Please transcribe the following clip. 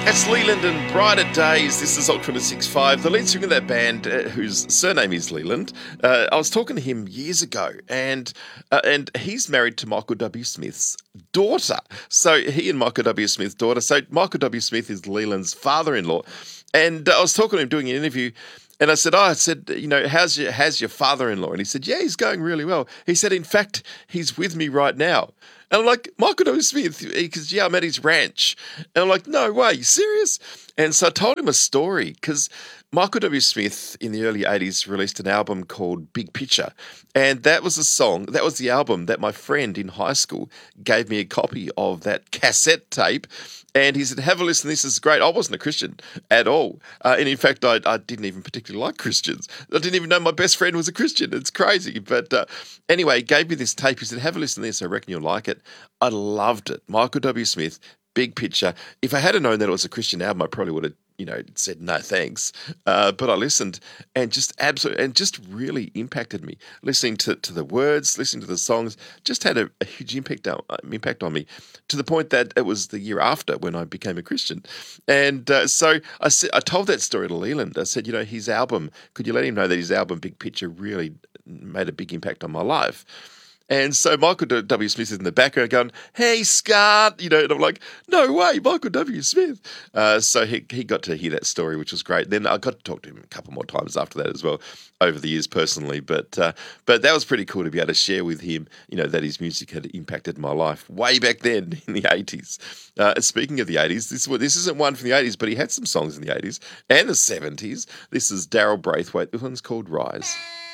That's Leland and Brighter Days. This is Ultra 6.5. The lead singer of that band, whose surname is Leland, I was talking to him years ago, and he's married to Michael W. Smith's daughter. So he and Michael W. Smith's daughter. So Michael W. Smith is Leland's father-in-law. And I was talking to him doing an interview, and I said, how's your father-in-law? And he said, yeah, he's going really well. He said, in fact, he's with me right now. And I'm like, Michael W. Smith, because, yeah, I'm at his ranch. And I'm like, no way, you serious? And so I told him a story, because Michael W. Smith in the early 80s released an album called Big Picture. And that was the album that my friend in high school gave me a copy of that cassette tape. And he said, have a listen, this is great. I wasn't a Christian at all. And in fact, I didn't even particularly like Christians. I didn't even know my best friend was a Christian. It's crazy. But anyway, he gave me this tape. He said, have a listen to this. I reckon you'll like it. I loved it. Michael W. Smith, Big Picture. If I had known that it was a Christian album, I probably would have said no thanks. But I listened and just really impacted me. Listening to the words, listening to the songs, just had a huge impact on me, to the point that it was the year after when I became a Christian. And so I told that story to Leland. I said, his album, could you let him know that his album Big Picture really made a big impact on my life? And so Michael W. Smith is in the background going, hey, Scott, and I'm like, no way, Michael W. Smith. So he got to hear that story, which was great. Then I got to talk to him a couple more times after that as well, over the years personally. But that was pretty cool to be able to share with him, that his music had impacted my life way back then in the 80s. Speaking of the 80s, this isn't one from the 80s, but he had some songs in the 80s and the 70s. This is Daryl Braithwaite. This one's called Rise.